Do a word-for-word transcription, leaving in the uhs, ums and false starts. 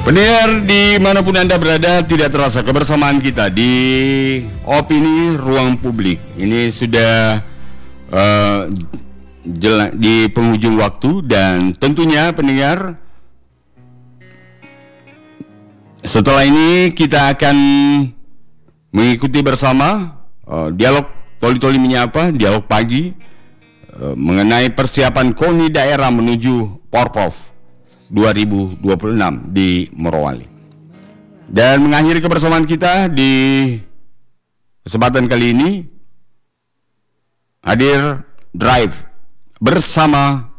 Pendengar dimanapun Anda berada, tidak terasa kebersamaan kita di Opini Ruang Publik. Ini sudah uh, jela- di penghujung waktu, dan tentunya pendengar, setelah ini kita akan mengikuti bersama uh, dialog Toli-Toli Menyapa, dialog pagi uh, mengenai persiapan KONI daerah menuju Porprov dua ribu dua puluh enam di Morowali. Dan mengakhiri kebersamaan kita di kesempatan kali ini, hadir Drive bersama